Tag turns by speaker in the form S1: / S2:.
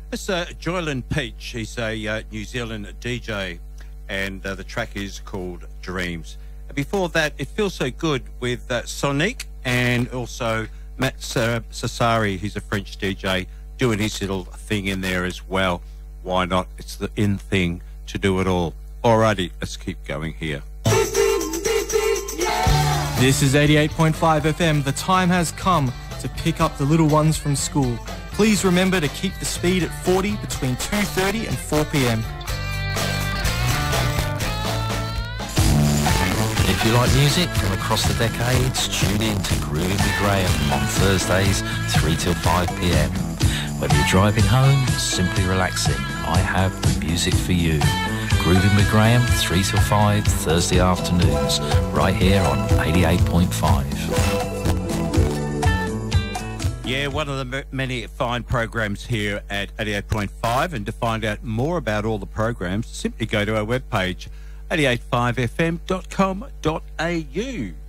S1: It's Joyland Peach. He's a New Zealand DJ, and the track is called Dreams. Before that, It Feels So Good with Sonic, and also Matt Sassari. He's a French DJ doing his little thing in there as well. Why not? It's the in thing to do it all. Alrighty, let's keep going here.
S2: This is 88.5 FM. The time has come to pick up the little ones from school. Please remember to keep the speed at 40 between 2:30 and 4 p.m.
S3: If you like music from across the decades, tune in to Grooving with Graham on Thursdays 3 till 5 p.m. Whether you're driving home or simply relaxing, I have the music for you. Grooving with Graham, 3 till 5, Thursday afternoons, right here on 88.5.
S1: Yeah, one of the many fine programs here at 88.5, and to find out more about all the programs, simply go to our webpage, 885fm.com.au.